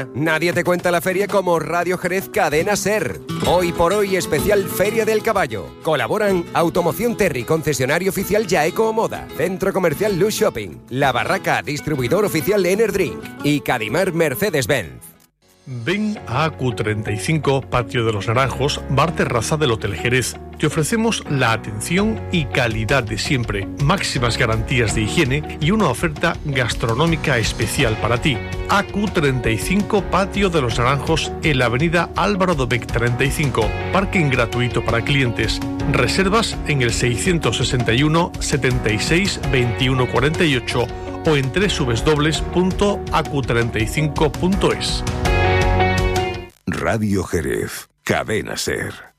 Nadie te cuenta la feria como Radio Jerez Cadena Ser. Hoy por hoy especial Feria del Caballo. Colaboran Automoción Terry, concesionario oficial Yaeco o Moda, Centro Comercial Luz Shopping, La Barraca, distribuidor oficial de Enerdrink y Cadimar Mercedes-Benz. Ven a AQ35, Patio de los Naranjos, bar terraza del Hotel Jerez. Te ofrecemos la atención y calidad de siempre, máximas garantías de higiene y una oferta gastronómica especial para ti. AQ35, Patio de los Naranjos, en la avenida Álvaro Dobech 35. Parking gratuito para clientes. Reservas en el 661 76 21 48 o en www.acu35.es. Radio Jerez, Cadena Ser.